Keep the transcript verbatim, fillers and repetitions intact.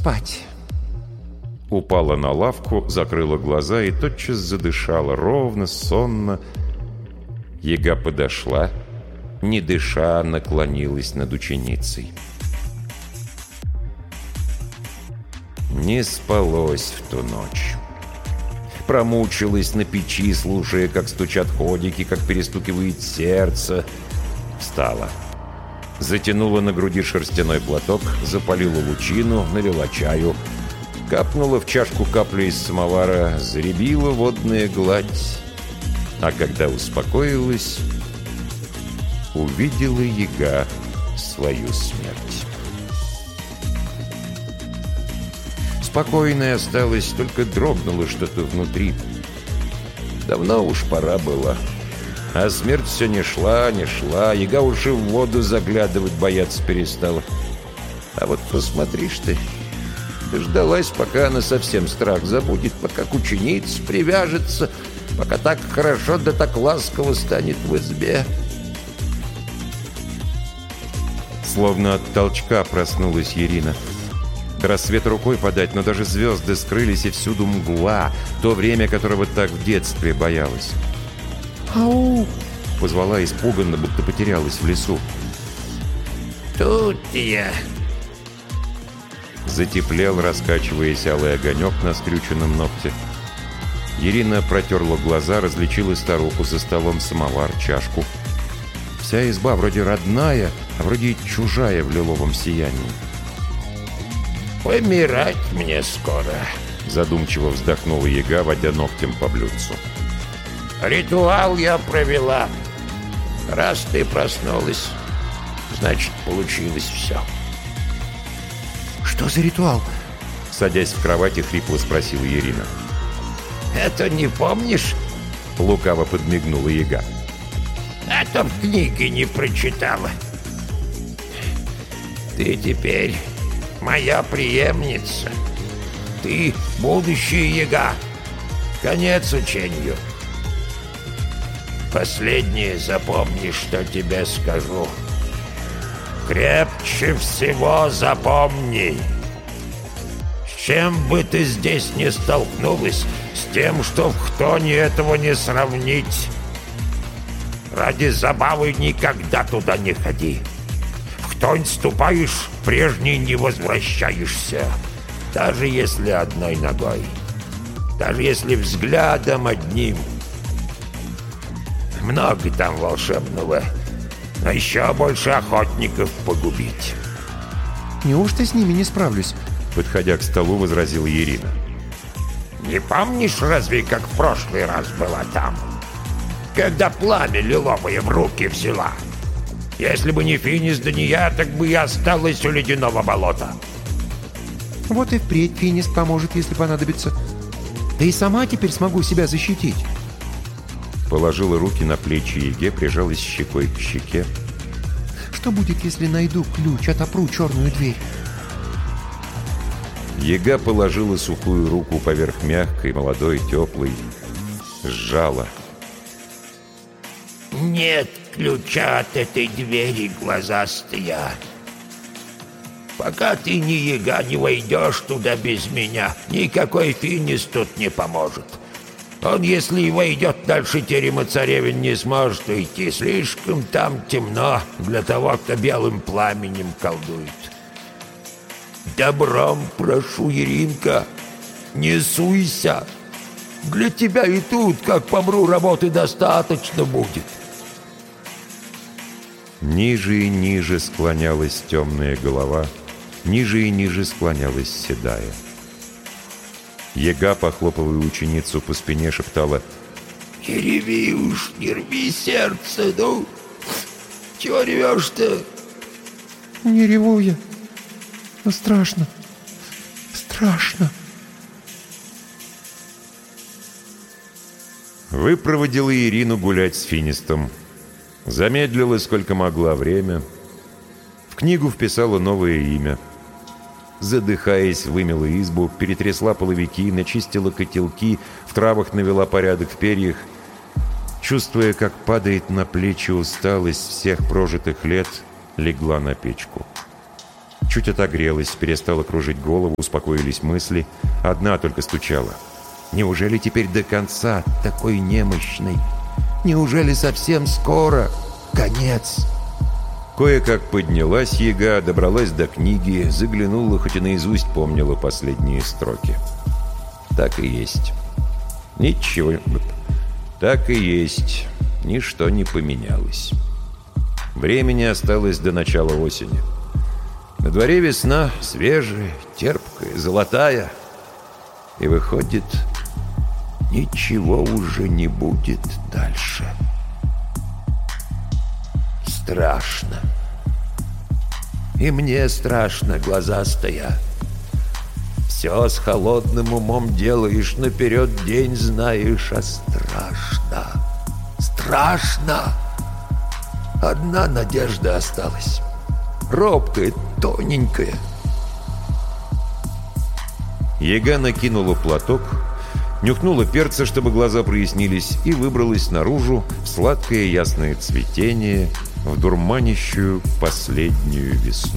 спать». Упала на лавку, закрыла глаза и тотчас задышала ровно, сонно. Яга подошла, не дыша, наклонилась над ученицей. Не спалось в ту ночь. Промучилась на печи, слушая, как стучат ходики, как перестукивает сердце. Встала. Затянула на груди шерстяной платок, запалила лучину, налила чаю. Капнула в чашку каплю из самовара, заребила водная гладь. А когда успокоилась, увидела яга свою смерть. Спокойной осталась, только дрогнуло что-то внутри. Давно уж пора было. А смерть все не шла, не шла. Яга уже в воду заглядывать бояться перестала. А вот посмотришь ты, дождалась, пока она совсем страх забудет, пока к ученице привяжется, пока так хорошо да так ласково станет в избе. Словно от толчка проснулась Ирина. До рассвета рукой подать, но даже звезды скрылись, и всюду мгла, то время, которого так в детстве боялась. «Ау!» — позвала испуганно, будто потерялась в лесу. «Тут я!» Затеплел, раскачиваясь, алый огонек на скрюченном ногте. Ирина протерла глаза, различила старуху за столом, самовар, чашку. Вся изба вроде родная, а вроде чужая в лиловом сиянии. «Помирать мне скоро», — задумчиво вздохнула яга, водя ногтем по блюдцу. «Ритуал я провела. Раз ты проснулась, значит, получилось все». «Что за ритуал?» — садясь в кровати, хрипло спросила Ирина. «Это не помнишь?» — лукаво подмигнула яга. «Это в книге не прочитала. Ты теперь моя преемница. Ты будущая яга. Конец учению. Последнее запомни, что тебе скажу. Крепче всего запомни. С чем бы ты здесь не столкнулась, с тем, что в хтоне этого не сравнить. Ради забавы никогда туда не ходи. В хтонь ступаешь, прежний не возвращаешься. Даже если одной ногой. Даже если взглядом одним. Много там волшебного, но еще больше охотников погубить». «Неужто с ними не справлюсь?» — подходя к столу, возразила Ирина. «Не помнишь, разве как в прошлый раз была там? Когда пламя лиловое в руки взяла? Если бы не Финис да не я, так бы и осталась у ледяного болота». «Вот и впредь Финис поможет, если понадобится. Да и сама теперь смогу себя защитить». Положила руки на плечи яге, прижалась щекой к щеке. «Что будет, если найду ключ, отопру черную дверь?» Яга положила сухую руку поверх мягкой, молодой, теплой. Сжала. «Нет ключа от этой двери, глазастая. Пока ты ни яга не войдешь туда без меня, никакой Финис тут не поможет. Он, если и войдет дальше терема царевин, не сможет уйти. Слишком там темно для того, кто белым пламенем колдует. Добром прошу, Иринка, не суйся. Для тебя и тут, как помру, работы достаточно будет». Ниже и ниже склонялась темная голова, ниже и ниже склонялась седая. Яга, похлопывая ученицу по спине, шептала: «Не реви уж, не рви сердце, ну! Чего ревешь-то?» «Не реву я, но страшно, страшно». Выпроводила Ирину гулять с Финистом. Замедлила, сколько могла, время. В книгу вписала новое имя. Задыхаясь, вымела избу, перетрясла половики, начистила котелки, в травах навела порядок в перьях. Чувствуя, как падает на плечи усталость всех прожитых лет, легла на печку. Чуть отогрелась, перестала кружить голову, успокоились мысли. Одна только стучала. Неужели теперь до конца такой немощный? Неужели совсем скоро конец? Кое-как поднялась яга, добралась до книги, заглянула, хоть и наизусть помнила последние строки. Так и есть. Ничего. Так и есть. Ничто не поменялось. Времени осталось до начала осени. На дворе весна, свежая, терпкая, золотая. И выходит, ничего уже не будет дальше. Страшно. И мне страшно, глазастая. Все с холодным умом делаешь, наперед день знаешь, а страшно. Страшно. Одна надежда осталась. Робкая, тоненькая. Яга накинула платок, нюхнула перца, чтобы глаза прояснились, и выбралась наружу в сладкое ясное цветение, в дурманящую последнюю весну.